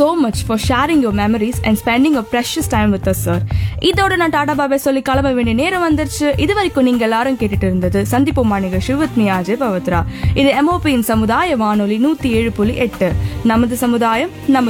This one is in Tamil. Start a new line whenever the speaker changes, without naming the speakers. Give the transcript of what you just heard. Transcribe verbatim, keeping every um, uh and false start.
so much for sharing your memories and spending a precious time with us, sir. இதோட நான் டாடா பாபா சொல்லி கிளம்ப வேண்டிய நேரம் வந்துருச்சு. இது வரைக்கும் நீங்க எல்லாரும் கேட்டுட்டு இருந்தது சந்திப்போமா நிகழ்ச்சி வித் மீ அஜய் பவித்ரா. இது எம்ஓபியின் சமுதாய வானொலி நூத்தி ஏழு புள்ளி எட்டு. நமது சமுதாயம் நமது